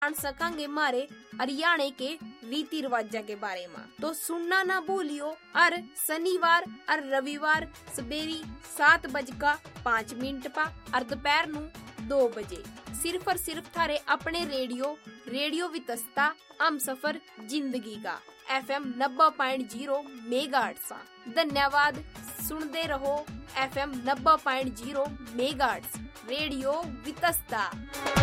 जान सकांगे मारे हरियाणा के रीति रिवाजा के बारे में। तो सुनना ना भूलियो। और शनिवार और रविवार सवेरे 7:05 पा और दोपहर नू 2 बजे सिर्फ और सिर्फ थारे अपने रेडियो वितस्ता हम सफर जिंदगी का FM 90.0 मेगाहर्ट्ज। धन्यवाद। सुनते रहो FM 90.0 मेगाहर्ट्ज रेडियो वितस्ता।